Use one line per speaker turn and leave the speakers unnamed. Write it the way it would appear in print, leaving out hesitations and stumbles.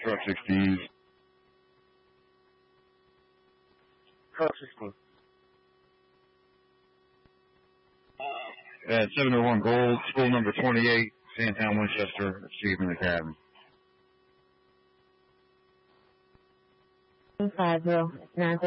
Truck 16.
Truck 16.
At 701 Gold, school number 28, Sandtown, Winchester, Achievement Academy.
50, 9